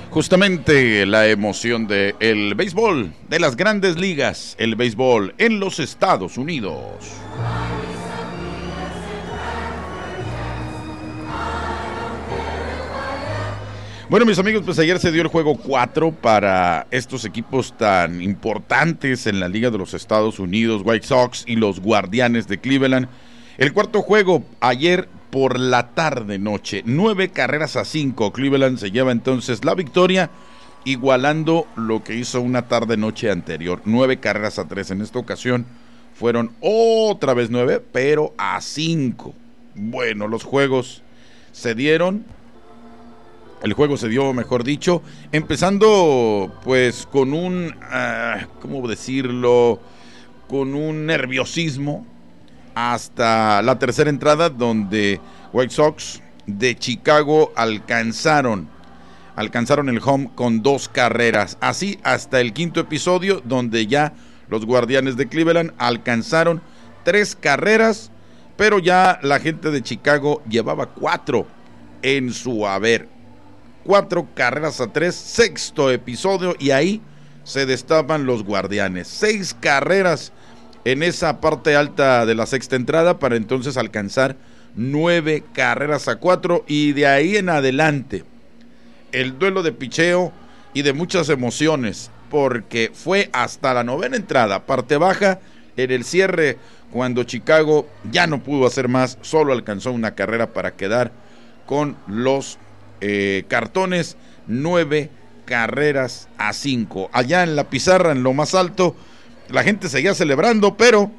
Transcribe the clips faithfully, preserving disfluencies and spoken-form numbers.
Justamente la emoción de el béisbol, de las grandes ligas, el béisbol en los Estados Unidos. Bueno, mis amigos, pues ayer se dio el juego cuatro para estos equipos tan importantes en la Liga de los Estados Unidos, White Sox y los Guardianes de Cleveland. El cuarto juego ayer por la tarde-noche, nueve carreras a cinco. Cleveland se lleva entonces la victoria, igualando lo que hizo una tarde-noche anterior. Nueve carreras a tres. En esta ocasión fueron otra vez nueve, pero a cinco. Bueno, los juegos se dieron. El juego se dio, mejor dicho, empezando pues con un, uh, ¿cómo decirlo? Con un nerviosismo hasta la tercera entrada, donde White Sox de Chicago alcanzaron, alcanzaron el home con dos carreras. Así hasta el quinto episodio, donde ya los Guardianes de Cleveland alcanzaron tres carreras, pero ya la gente de Chicago llevaba cuatro en su haber. Cuatro carreras a tres, sexto episodio, y ahí se destapan los Guardianes. Seis carreras en esa parte alta de la sexta entrada para entonces alcanzar nueve carreras a cuatro, y de ahí en adelante el duelo de picheo y de muchas emociones, porque fue hasta la novena entrada, parte baja, en el cierre, cuando Chicago ya no pudo hacer más, solo alcanzó una carrera para quedar con los Eh, cartones, nueve carreras a cinco. Allá en la pizarra, en lo más alto, la gente seguía celebrando, pero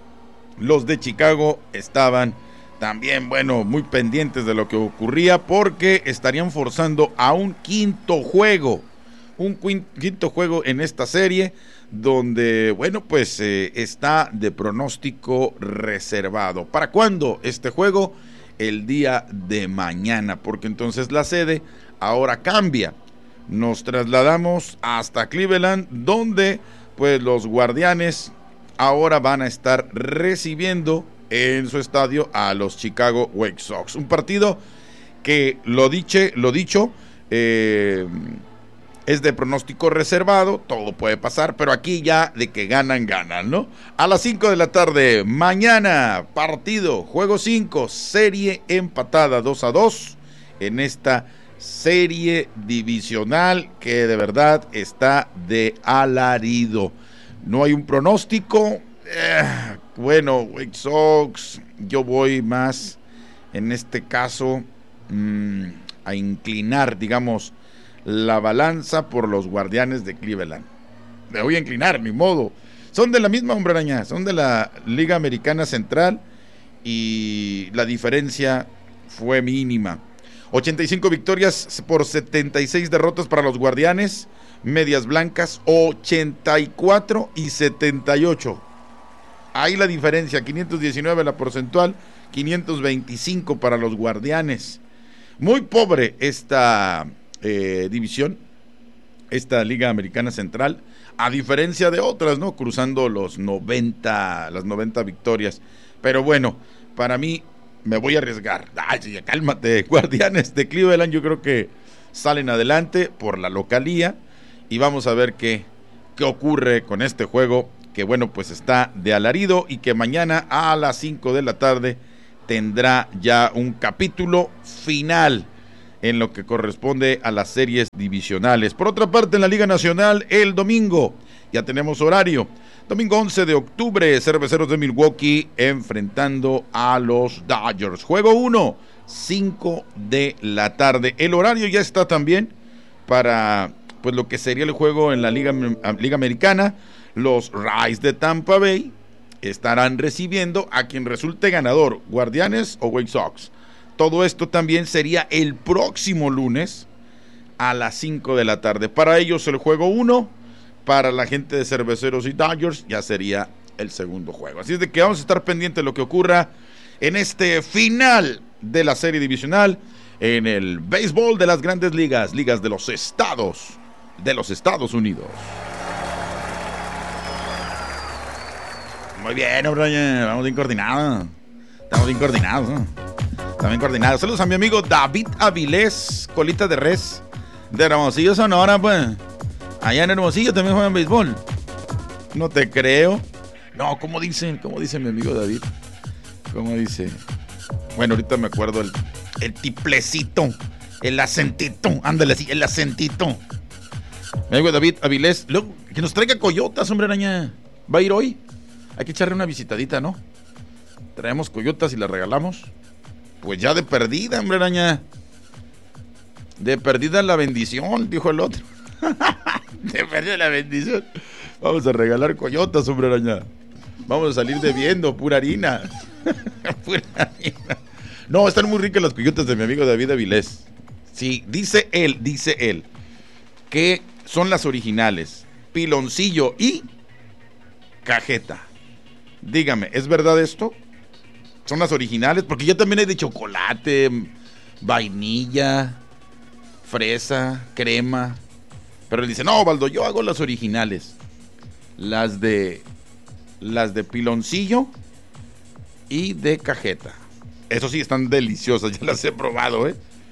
los de Chicago estaban también, bueno, muy pendientes de lo que ocurría, porque estarían forzando a un quinto juego, un quinto juego en esta serie, donde, bueno, pues eh, está de pronóstico reservado. ¿Para cuándo este juego? El día de mañana, porque entonces la sede ahora cambia. Nos trasladamos hasta Cleveland, donde pues los Guardianes ahora van a estar recibiendo en su estadio a los Chicago White Sox. Un partido que, lo, diche, lo dicho, eh, es de pronóstico reservado, todo puede pasar, pero aquí ya de que ganan, ganan, ¿no? A las cinco de la tarde, mañana, partido, juego cinco, serie empatada dos a dos en esta serie divisional que de verdad está de alarido. No hay un pronóstico, eh, bueno, White Sox, yo voy más, en este caso, mmm, a inclinar, digamos, la balanza por los Guardianes de Cleveland. Me voy a inclinar, ni modo. Son de la misma, hombre araña, son de la Liga Americana Central, y la diferencia fue mínima. ochenta y cinco victorias por setenta y seis derrotas para los Guardianes. Medias blancas ochenta y cuatro y setenta y ocho. Ahí la diferencia, quinientos diecinueve la porcentual, quinientos veinticinco para los Guardianes. Muy pobre esta Eh, división, esta Liga Americana Central, a diferencia de otras, ¿no? Cruzando los noventa, las noventa victorias. Pero bueno, para mí, me voy a arriesgar. Ay, sí, cálmate, Guardianes de Cleveland, yo creo que salen adelante por la localía, y vamos a ver qué, qué ocurre con este juego, que bueno, pues está de alarido, y que mañana a las cinco de la tarde tendrá ya un capítulo final en lo que corresponde a las series divisionales. Por otra parte, en la Liga Nacional, el domingo, ya tenemos horario, domingo once de octubre, Cerveceros de Milwaukee enfrentando a los Dodgers. Juego uno, cinco de la tarde. El horario ya está también para pues lo que sería el juego en la Liga, Liga Americana. Los Rays de Tampa Bay estarán recibiendo a quien resulte ganador, Guardianes o White Sox. Todo esto también sería el próximo lunes a las cinco de la tarde. Para ellos el juego uno, para la gente de Cerveceros y Dodgers ya sería el segundo juego. Así es de que vamos a estar pendientes de lo que ocurra en este final de la serie divisional en el béisbol de las grandes ligas, ligas de los estados, de los Estados Unidos. Muy bien, O'Brien, vamos bien coordinados. Estamos bien coordinados, ¿no? También coordinados. Saludos a mi amigo David Avilés, colita de res, De Hermosillo, Sonora, pues. Allá en Hermosillo también juegan béisbol. No te creo. No, ¿cómo dice? ¿Cómo dice mi amigo David? ¿Cómo dice? Bueno, ahorita me acuerdo el, el tiplecito, el acentito. Ándale así, el acentito. Mi amigo David Avilés. Luego, que nos traiga coyotas, hombre araña. ¿Va a ir hoy? Hay que echarle una visitadita, ¿no? Traemos coyotas y las regalamos. Pues ya de perdida, hombre araña. De perdida la bendición, dijo el otro. De perdida la bendición. Vamos a regalar coyotas, hombre araña. Vamos a salir debiendo, pura harina. Pura harina. No, están muy ricas las coyotas de mi amigo David Avilés. Sí, dice él, dice él, que son las originales. Piloncillo y cajeta. Dígame, ¿es verdad esto? ¿Son las originales? Porque ya también hay de chocolate, vainilla, fresa, crema. Pero él dice, no, Baldo, yo hago las originales. Las de las de piloncillo y de cajeta. Eso sí, están deliciosas, ya las he probado, ¿eh?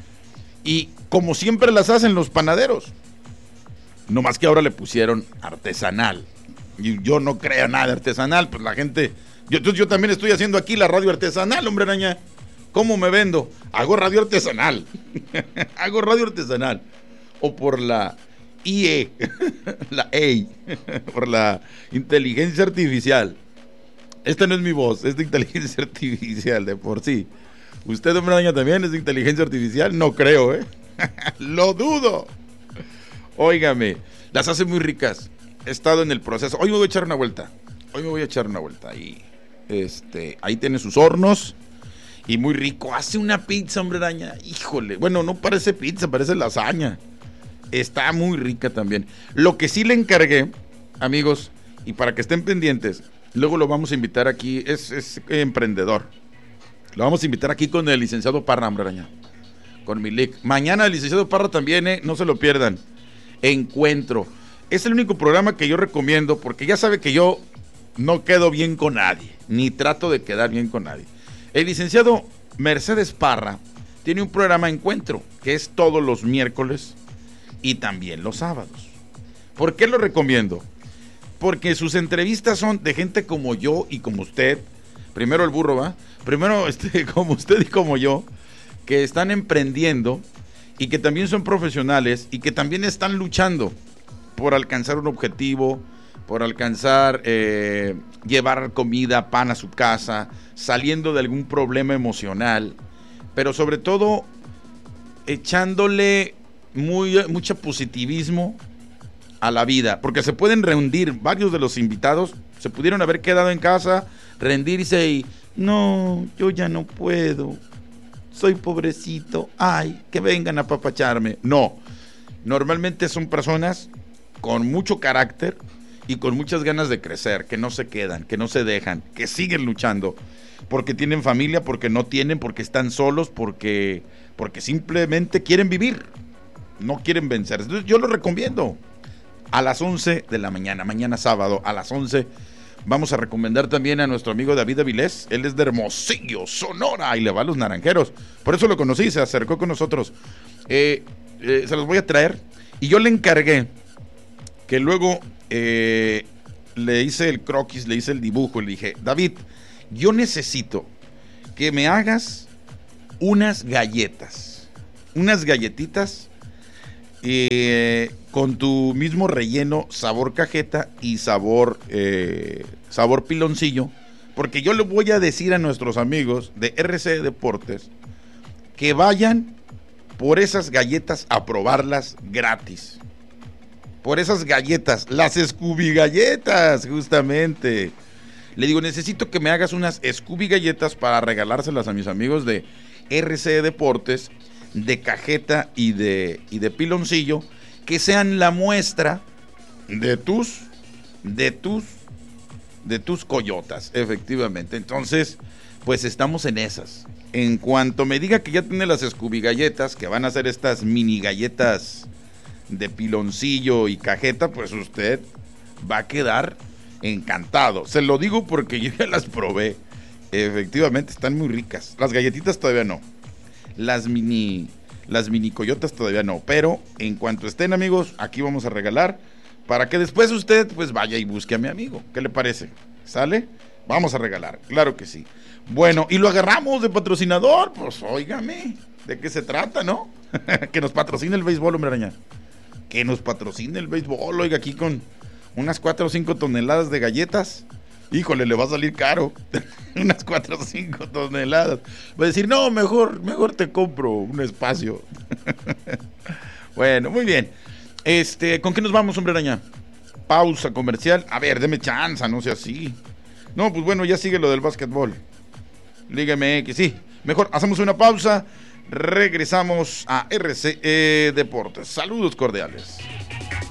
Y como siempre las hacen los panaderos. No más que ahora le pusieron artesanal. Y yo no creo nada de artesanal, pues la gente... Yo, yo, yo también estoy haciendo aquí la radio artesanal, hombre araña. ¿Cómo me vendo? Hago radio artesanal. Hago radio artesanal. O por la I E, la A, por la inteligencia artificial. Esta no es mi voz, es de inteligencia artificial de por sí. ¿Usted, hombre araña, también es de inteligencia artificial? No creo, ¿eh? Lo dudo. Óigame, las hace muy ricas. He estado en el proceso. Hoy me voy a echar una vuelta. Hoy me voy a echar una vuelta. Y este, ahí tiene sus hornos. Y muy rico. Hace una pizza, hombre araña. Híjole. Bueno, no parece pizza, parece lasaña. Está muy rica también. Lo que sí le encargué, amigos, y para que estén pendientes, luego lo vamos a invitar aquí. Es, es emprendedor. Lo vamos a invitar aquí con el licenciado Parra, hombre araña. Con Milik. Mañana el licenciado Parra también, ¿eh? No se lo pierdan. Encuentro. Es el único programa que yo recomiendo porque ya sabe que yo no quedo bien con nadie, ni trato de quedar bien con nadie. El licenciado Mercedes Parra tiene un programa Encuentro, que es todos los miércoles y también los sábados. ¿Por qué lo recomiendo? Porque sus entrevistas son de gente como yo y como usted. Primero el burro, ¿va? Primero este, como usted y como yo, que están emprendiendo y que también son profesionales y que también están luchando por alcanzar un objetivo, por alcanzar, eh, llevar comida, pan a su casa, saliendo de algún problema emocional, pero sobre todo echándole muy, mucho positivismo a la vida, porque se pueden rendir, varios de los invitados se pudieron haber quedado en casa, rendirse y, no, yo ya no puedo, soy pobrecito, ay, que vengan a apapacharme. No, normalmente son personas con mucho carácter y con muchas ganas de crecer, que no se quedan, que no se dejan, que siguen luchando, porque tienen familia, porque no tienen, porque están solos, porque, porque simplemente quieren vivir, no quieren vencer. Entonces, yo lo recomiendo a las once de la mañana, mañana sábado a las once. Vamos a recomendar también a nuestro amigo David Avilés. Él es de Hermosillo, Sonora, y le va a los Naranjeros. Por eso lo conocí, se acercó con nosotros. Eh, eh, se los voy a traer. Y yo le encargué que luego eh, le hice el croquis, le hice el dibujo. Le dije, David, yo necesito que me hagas unas galletas. Unas galletitas eh, con tu mismo relleno, sabor cajeta y sabor eh, sabor piloncillo, porque yo le voy a decir a nuestros amigos de R C Deportes que vayan por esas galletas a probarlas gratis, por esas galletas, las Scooby galletas, justamente. Le digo, necesito que me hagas unas Scooby galletas para regalárselas a mis amigos de R C Deportes, de cajeta y de, y de piloncillo, que sean la muestra de tus, de tus, de tus coyotas, efectivamente. Entonces, pues estamos en esas. En cuanto me diga que ya tiene las Scooby galletas, que van a ser estas mini galletas de piloncillo y cajeta, pues usted va a quedar encantado. Se lo digo porque yo ya las probé. Efectivamente, están muy ricas. Las galletitas todavía no. Las mini, Las mini coyotas todavía no, pero en cuanto estén, amigos, aquí vamos a regalar para que después usted pues vaya y busque a mi amigo. ¿Qué le parece? ¿Sale? Vamos a regalar, claro que sí. Bueno, y lo agarramos de patrocinador, pues óigame, ¿de qué se trata, no? Que nos patrocine el béisbol, hombre araña. Que nos patrocine el béisbol, oiga, aquí con unas cuatro o cinco toneladas de galletas. Híjole, le va a salir caro. Unas cuatro o cinco toneladas. Va a decir, no, mejor, mejor te compro un espacio. Bueno, muy bien. Este, ¿con qué nos vamos, hombre araña? Pausa comercial. A ver, deme chance, no sea así. No, pues bueno, ya sigue lo del básquetbol. Liga M X, sí. Mejor hacemos una pausa. Regresamos a R C E Deportes. Saludos cordiales.